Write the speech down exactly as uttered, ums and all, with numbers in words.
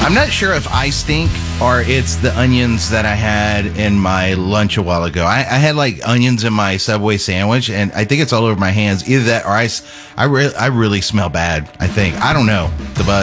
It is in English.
I'm not sure if I stink or it's the onions that I had in my lunch a while ago. I, I had like onions in my Subway sandwich, and I think it's all over my hands. Either that or I, s- I, re- I really smell bad, I think. I don't know. The buzz.